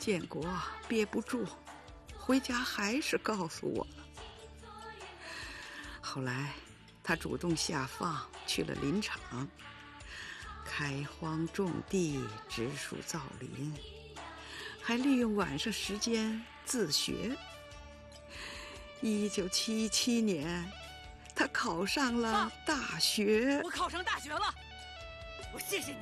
建国憋不住，回家还是告诉我了。后来他主动下放去了林场，开荒种地，植树造林，还利用晚上时间自学。1977年，他考上了大学。 我考上大学了，我谢谢你。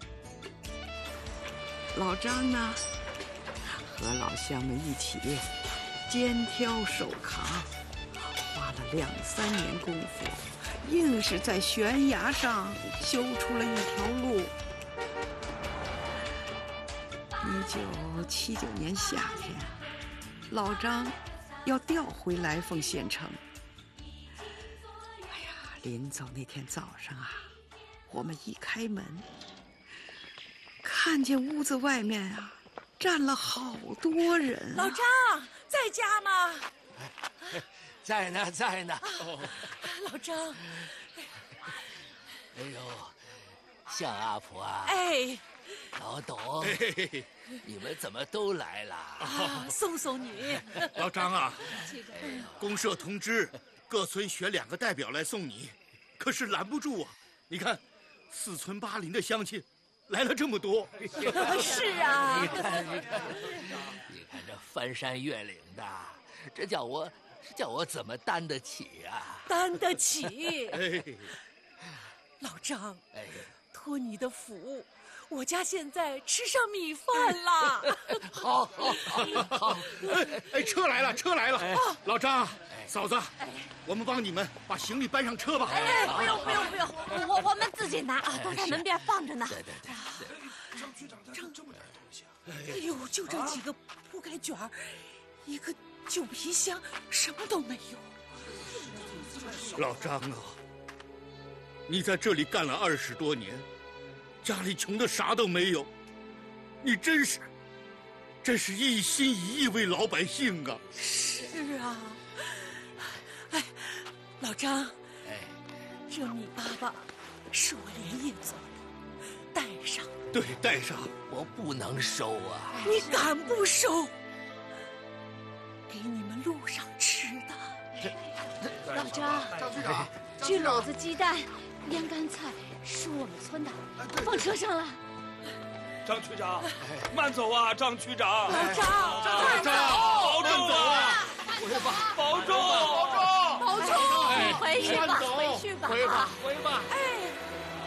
老张呢，和老乡们一起肩挑手扛，花了2、3年功夫，硬是在悬崖上修出了一条路。1979年夏天，老张要调回来凤县城。哎呀，临走那天早上啊，我们一开门，看见屋子外面啊站了好多人老张在家吗？ 在呢，在呢。 老张， 哎呦，向阿婆啊！ 哎， 老董，你们怎么都来了？ 送送你。 老张啊，公社通知各村选2个代表来送你，可是拦不住啊！你看，4村8邻的乡亲来了这么多。 是啊， 你看这翻山越岭的，这叫我怎么担得起啊？ 担得起。 哎， 老张， 哎， 托你的福，我家现在吃上米饭了。 好， 哎，车来了，车来了！老张，嫂子，我们帮你们把行李搬上车吧。 哎，不用，我们自己拿啊，都在门边放着呢。 对。 张局长带这么点东西啊？ 哎呦，就这几个铺盖卷儿，一个旧皮箱，什么都没有。 老张啊，你在这里干了20多年，家里穷的啥都没有，你真是一心一意为老百姓啊！ 是啊，哎，老张， 哎， 这米粑粑是我连夜做的，带上。 对，带上。 我不能收啊！ 你敢不收？给你们路上吃的。 老张， 张局长， 这篓子鸡蛋、腌干菜是我们村的，放车上了。 张区长，慢走啊，张区长。 老张， 保重啊！保重！ 保重！你回去吧，回去吧。 回吧。 哎。